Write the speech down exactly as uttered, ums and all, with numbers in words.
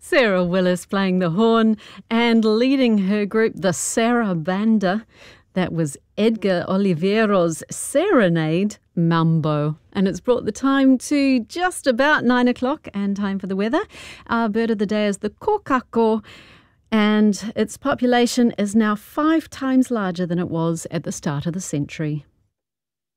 Sarah Willis playing the horn and leading her group, the Sarabanda. That was Edgar Oliveiro's Serenade Mambo. And it's brought the time to just about nine o'clock and time for the weather. Our bird of the day is the kokako, and its population is now five times larger than it was at the start of the century.